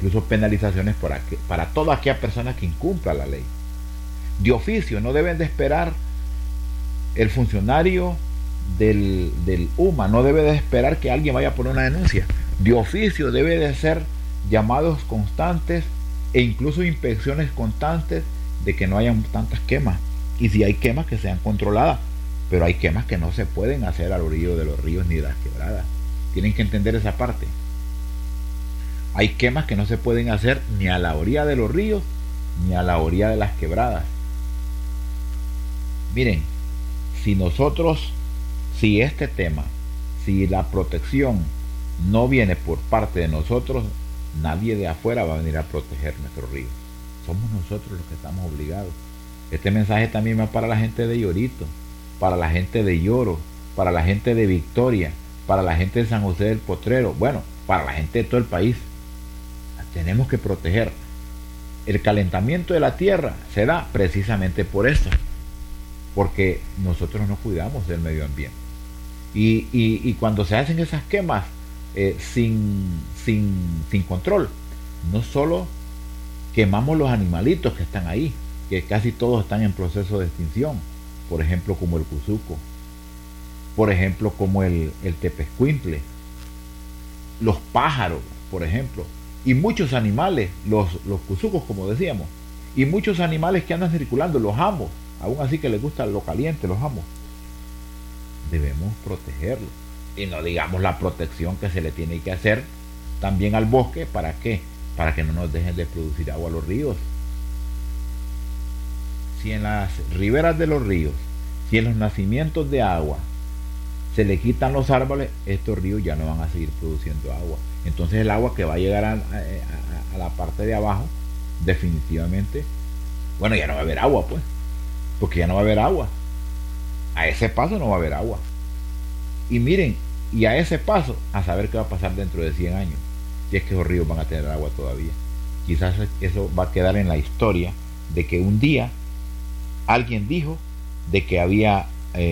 incluso penalizaciones para toda aquella persona que incumpla la ley. De oficio, no deben de esperar el funcionario del UMA, no debe de esperar que alguien vaya a poner una denuncia. De oficio debe de ser llamados constantes e incluso inspecciones constantes de que no hayan tantas quemas. Y si hay quemas, que sean controladas. Pero hay quemas que no se pueden hacer al orillo de los ríos ni de las quebradas. Tienen que entender esa parte. Hay quemas que no se pueden hacer ni a la orilla de los ríos ni a la orilla de las quebradas. Miren, si este tema, si la protección no viene por parte de nosotros, nadie de afuera va a venir a proteger nuestros ríos. Somos nosotros los que estamos obligados. Este mensaje también va para la gente de Llorito, para la gente de Lloro, para la gente de Victoria, para la gente de San José del Potrero, bueno, para la gente de todo el país. Tenemos que proteger. El calentamiento de la tierra se da precisamente por eso, porque nosotros no cuidamos del medio ambiente. Y cuando se hacen esas quemas sin control, no solo quemamos los animalitos que están ahí, que casi todos están en proceso de extinción, por ejemplo como el cuzuco, por ejemplo como el tepezcuintle, los pájaros, por ejemplo, y muchos animales, los cuzucos como decíamos, y muchos animales que andan circulando, los amos, aún así que les gusta lo caliente, los amos. Debemos protegerlos. Y no digamos la protección que se le tiene que hacer también al bosque. ¿Para qué? Para que no nos dejen de producir agua a los ríos. Si en las riberas de los ríos, si en los nacimientos de agua se le quitan los árboles, estos ríos ya no van a seguir produciendo agua. Entonces el agua que va a llegar a la parte de abajo, definitivamente, bueno, ya no va a haber agua, pues, porque ya no va a haber agua. A ese paso no va a haber agua. Y miren, y a ese paso, a saber qué va a pasar dentro de 100 años, si es que esos ríos van a tener agua todavía. Quizás eso va a quedar en la historia de que un día alguien dijo que había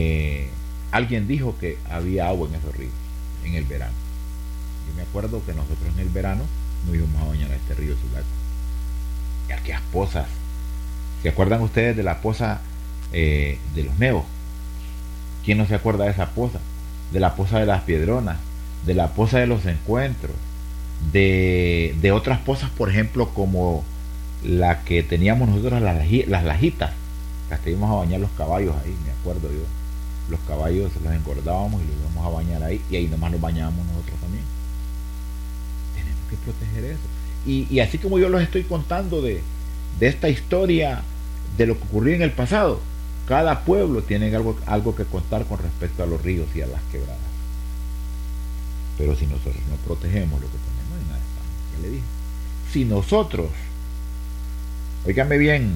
agua en esos ríos en el verano. Yo me acuerdo que nosotros en el verano nos íbamos a bañar a este río Sulaco. Y aquellas pozas. ¿Se acuerdan ustedes de la poza de los Nevos? ¿Quién no se acuerda de esa poza? De la poza de las Piedronas, de la poza de los Encuentros, de otras pozas, por ejemplo, como la que teníamos nosotros, las lajitas, las que íbamos a bañar los caballos ahí, me acuerdo yo. Los caballos los engordábamos y los íbamos a bañar ahí, y ahí nomás nos bañábamos nosotros también. Tenemos que proteger eso. Y así como yo los estoy contando de esta historia, de lo que ocurrió en el pasado, cada pueblo tiene algo que contar con respecto a los ríos y a las quebradas. Pero si nosotros no protegemos lo que tenemos, de nada estamos. Ya le dije. Si nosotros, óigame bien,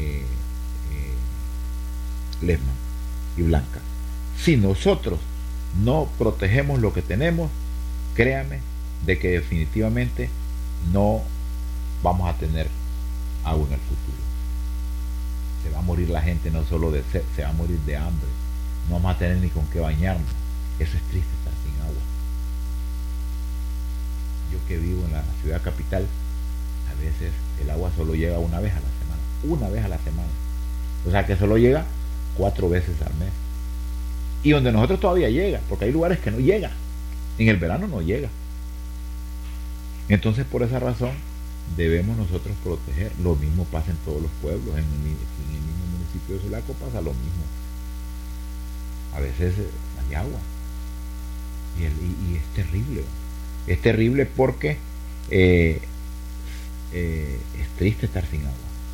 Lesman y Blanca, si nosotros no protegemos lo que tenemos, créame de que definitivamente no vamos a tener agua en el futuro. Se va a morir la gente no solo de sed, se va a morir de hambre. No vamos a tener ni con qué bañarnos. Eso es triste, estar sin agua. Yo que vivo en la ciudad capital, a veces el agua solo llega una vez a la semana. Una vez a la semana. O sea que solo llega 4 veces al mes. Y donde nosotros todavía llega, porque hay lugares que no llega. En el verano no llega. Entonces por esa razón debemos nosotros proteger. Lo mismo pasa en todos los pueblos. En el mismo municipio de Sulaco pasa lo mismo. A veces no hay agua. Y es terrible. Es terrible porque es triste estar sin agua.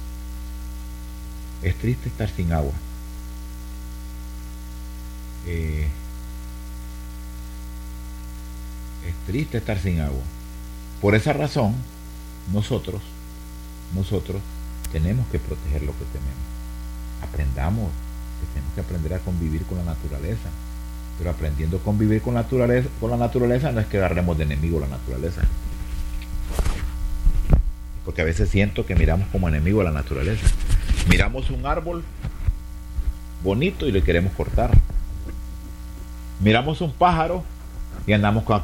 Es triste estar sin agua. Es triste estar sin agua. Por esa razón, nosotros tenemos que proteger lo que tenemos. Aprendamos que tenemos que aprender a convivir con la naturaleza. Pero aprendiendo a convivir con la naturaleza no es que agarremos de enemigo la naturaleza. Porque a veces siento que miramos como enemigo a la naturaleza. Miramos un árbol bonito y le queremos cortar. Miramos un pájaro y andamos con